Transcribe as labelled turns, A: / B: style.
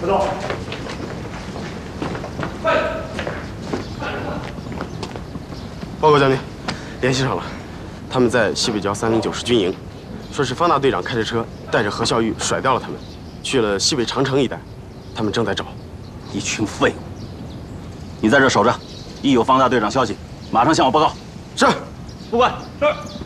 A: 快走！快！报告将军，联系上了，他们在西北郊309师军营，说是方大队长开着车带着何孝玉甩掉了他们，去了西北长城一带，他们正在找。
B: 一群废物！你在这守着，一有方大队长消息，马上向我报告。
A: 是，
C: 副官。是。